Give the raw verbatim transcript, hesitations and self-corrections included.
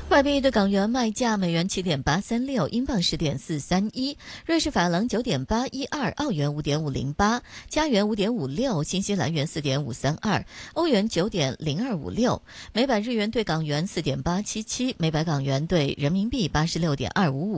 外币对港元卖价：美元七点八三六，英镑十点四三一，瑞士法郎九点八一二，澳元五点五零八，加元五点五六，新西兰元四点五三二，欧元九点零二五六，每百日元对港元四点八七七，每百港元对人民币八十六点二五五。